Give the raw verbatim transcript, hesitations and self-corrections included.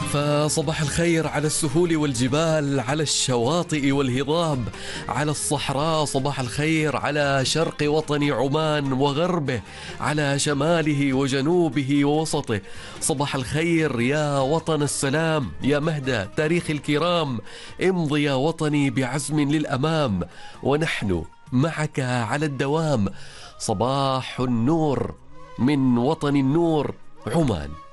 فصباح الخير على السهول والجبال، على الشواطئ والهضاب، على الصحراء، صباح الخير على شرق وطن عمان وغربه، على شماله وجنوبه ووسطه. صباح الخير يا وطن السلام، يا مهد تاريخ الكرام، امضي يا وطني بعزم للأمام، ونحن معك على الدوام. صباح النور من وطن النور عمان.